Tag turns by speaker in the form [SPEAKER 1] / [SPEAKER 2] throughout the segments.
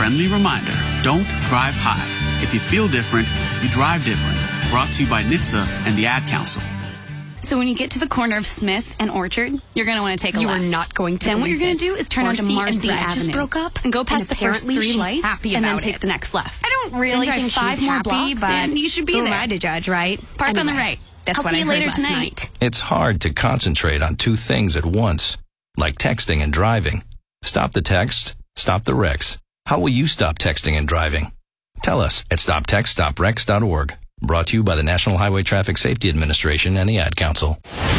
[SPEAKER 1] friendly reminder, don't drive high. If you feel different, you drive different. Brought to you by NHTSA and the Ad Council.
[SPEAKER 2] So when you get to the corner of Smith and Orchard, you're going to want to take a left.
[SPEAKER 3] You are not going to.
[SPEAKER 2] Then what you're going to do is turn onto Marcy
[SPEAKER 3] Avenue.
[SPEAKER 2] Avenue.
[SPEAKER 3] Just broke up
[SPEAKER 2] and go past the first 3 lights and then take the next left.
[SPEAKER 3] I don't really think she's
[SPEAKER 2] 5 more
[SPEAKER 3] happy,
[SPEAKER 2] blocks
[SPEAKER 3] but
[SPEAKER 2] and you should be
[SPEAKER 3] who
[SPEAKER 2] there.
[SPEAKER 3] am I to judge, right?
[SPEAKER 2] Park on the right.
[SPEAKER 3] That's
[SPEAKER 2] I'll
[SPEAKER 3] what
[SPEAKER 2] see
[SPEAKER 3] I
[SPEAKER 2] you
[SPEAKER 3] heard
[SPEAKER 2] later
[SPEAKER 3] last
[SPEAKER 2] tonight.
[SPEAKER 3] night.
[SPEAKER 4] It's hard to concentrate on two things at once, like texting and driving. Stop the text, stop the wrecks. How will you stop texting and driving? Tell us at stoptextstoprex.org. Brought to you by the National Highway Traffic Safety Administration and the Ad Council.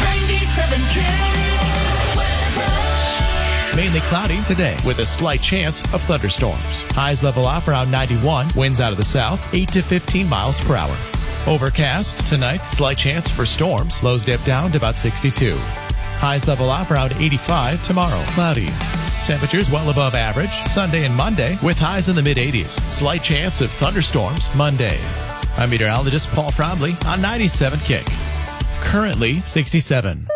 [SPEAKER 5] Mainly cloudy today with a slight chance of thunderstorms. Highs level off around 91. Winds out of the south, 8 to 15 miles per hour. Overcast tonight. Slight chance for storms. Lows dip down to about 62. Highs level off around 85 tomorrow. Cloudy. Temperatures well above average Sunday and Monday with highs in the mid-80s. Slight chance of thunderstorms Monday. I'm meteorologist Paul Fromley on 97 Kick. Currently 67.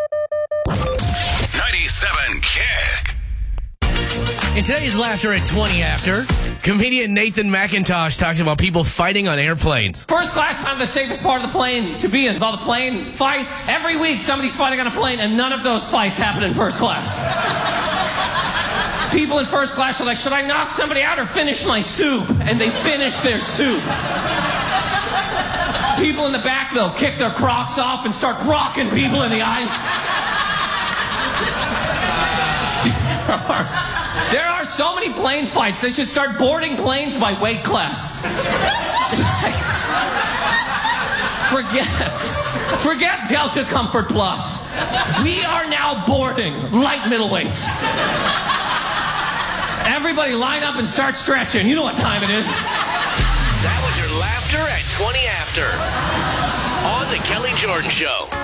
[SPEAKER 6] 97 Kick.
[SPEAKER 7] In today's Laughter at 20 After, comedian Nathan McIntosh talks about people fighting on airplanes.
[SPEAKER 8] First class on the safest part of the plane to be in. With all the plane fights, every week somebody's fighting on a plane, and none of those fights happen in first class. People in first class are like, should I knock somebody out or finish my soup? And they finish their soup. People in the back, though, kick their Crocs off and start rocking people in the eyes. There are so many plane fights. They should start boarding planes by weight class. Forget Delta Comfort Plus. We are now boarding light middleweights. Everybody line up and start stretching. You know what time it is.
[SPEAKER 6] That was your Laughter at 20 After on The Kelly Jordan Show.